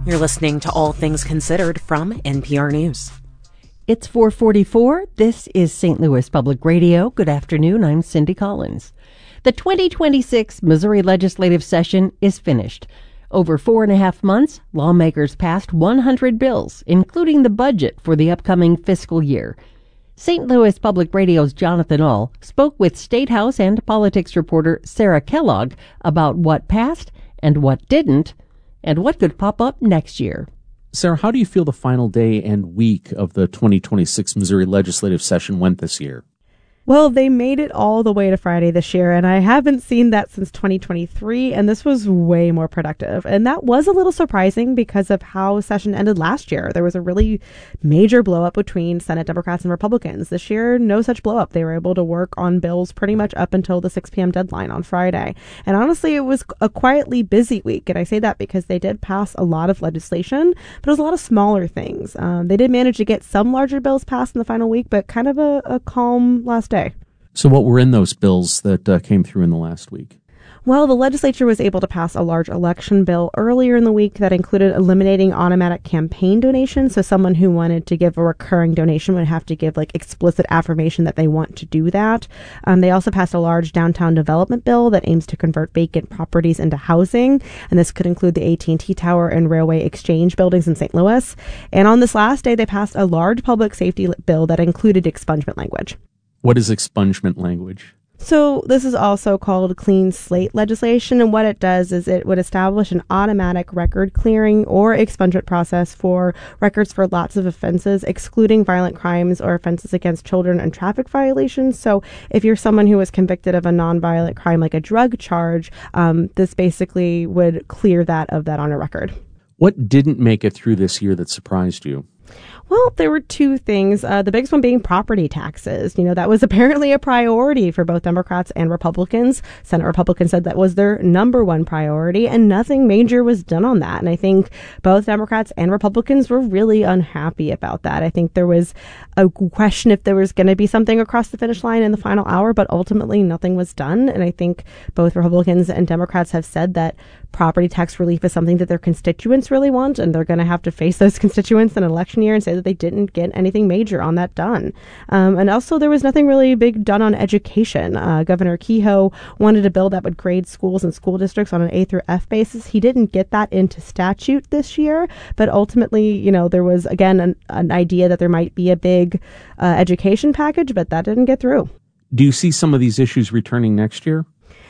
You're listening to All Things Considered from NPR News. It's 4:44. This is St. Louis Public Radio. Good afternoon. I'm Cindy Collins. The 2026 Missouri legislative session is finished. Over 4.5 months, lawmakers passed 100 bills, including the budget for the upcoming fiscal year. St. Louis Public Radio's Jonathan Ahl spoke with State House and politics reporter Sarah Kellogg about what passed and what didn't, and what could pop up next year. Sarah, how do you feel the final day and week of the 2026 Missouri legislative session went this year? Well, they made it all the way to Friday this year, and I haven't seen that since 2023, and this was way more productive. And that was a little surprising because of how session ended last year. There was a really major blow-up between Senate Democrats and Republicans. This year, no such blow-up. They were able to work on bills pretty much up until the 6 p.m. deadline on Friday. And honestly, it was a quietly busy week, and I say that because they did pass a lot of legislation, but it was a lot of smaller things. They did manage to get some larger bills passed in the final week, but kind of a calm last day. So what were in those bills that came through in the last week? Well, the legislature was able to pass a large election bill earlier in the week that included eliminating automatic campaign donations. So someone who wanted to give a recurring donation would have to give explicit affirmation that they want to do that. They also passed a large downtown development bill that aims to convert vacant properties into housing. And this could include the AT&T Tower and Railway Exchange buildings in St. Louis. And on this last day, they passed a large public safety bill that included expungement language. What is expungement language? So this is also called clean slate legislation, and what it does is it would establish an automatic record clearing or expungement process for records for lots of offenses, excluding violent crimes or offenses against children and traffic violations. So if you're someone who was convicted of a nonviolent crime like a drug charge, this basically would clear that on a record. What didn't make it through this year that surprised you? Well, there were two things. The biggest one being property taxes. That was apparently a priority for both Democrats and Republicans. Senate Republicans said that was their number one priority, and nothing major was done on that. And I think both Democrats and Republicans were really unhappy about that. I think there was a question if there was going to be something across the finish line in the final hour, but ultimately nothing was done. And I think both Republicans and Democrats have said that property tax relief is something that their constituents really want, and they're going to have to face those constituents in an election year and say that they didn't get anything major on that done. And also there was nothing really big done on education. Governor Kehoe wanted a bill that would grade schools and school districts on an A through F basis. He didn't get that into statute this year, but ultimately, there was, again, an idea that there might be a big education package, but that didn't get through. Do you see some of these issues returning next year?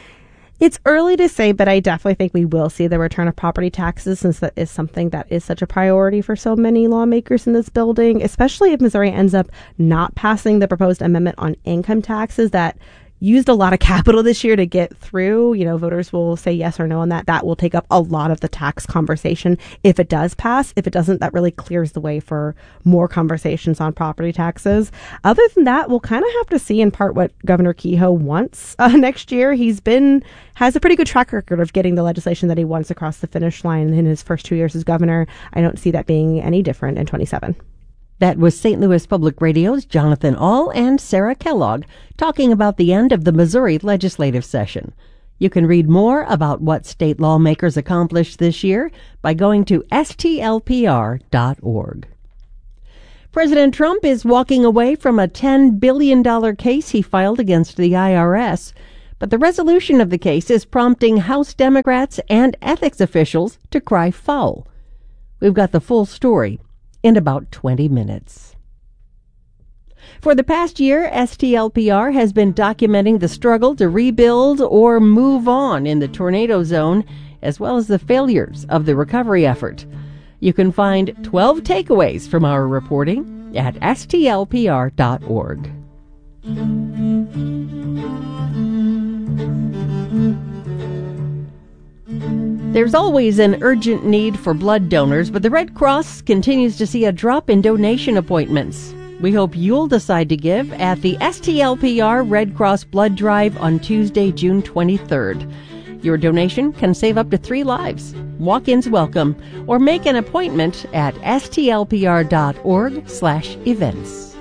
It's early to say, but I definitely think we will see the return of property taxes, since that is something that is such a priority for so many lawmakers in this building, especially if Missouri ends up not passing the proposed amendment on income taxes that used a lot of capital this year to get through. Voters will say yes or no on that. That will take up a lot of the tax conversation if it does pass. If it doesn't, that really clears the way for more conversations on property taxes. Other than that, we'll kind of have to see in part what Governor Kehoe wants next year. Has a pretty good track record of getting the legislation that he wants across the finish line in his first 2 years as governor. I don't see that being any different in 2027. That was St. Louis Public Radio's Jonathan Ahl and Sarah Kellogg talking about the end of the Missouri legislative session. You can read more about what state lawmakers accomplished this year by going to stlpr.org. President Trump is walking away from a $10 billion case he filed against the IRS, but the resolution of the case is prompting House Democrats and ethics officials to cry foul. We've got the full story in about 20 minutes. For the past year, STLPR has been documenting the struggle to rebuild or move on in the tornado zone, as well as the failures of the recovery effort. You can find 12 takeaways from our reporting at stlpr.org. There's always an urgent need for blood donors, but the Red Cross continues to see a drop in donation appointments. We hope you'll decide to give at the STLPR Red Cross Blood Drive on Tuesday, June 23rd. Your donation can save up to 3 lives. Walk-ins welcome, or make an appointment at stlpr.org/events.